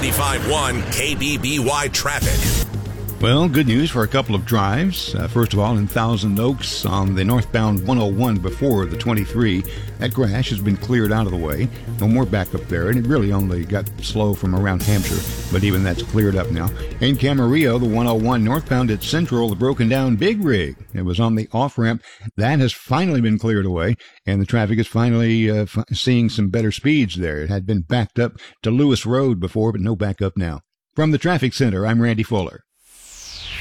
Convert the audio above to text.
95.1 KBBY traffic. Well, good news for a couple of drives. First of all, in Thousand Oaks on the northbound 101 before the 23, that crash has been cleared out of the way. No more backup there, and it really only got slow from around Hampshire, but even that's cleared up now. In Camarillo, the 101 northbound at Central, the broken down Big Rig. It was on the off-ramp. That has finally been cleared away, and the traffic is finally seeing some better speeds there. It had been backed up to Lewis Road before, but no backup now. From the Traffic Center, I'm Randy Fuller.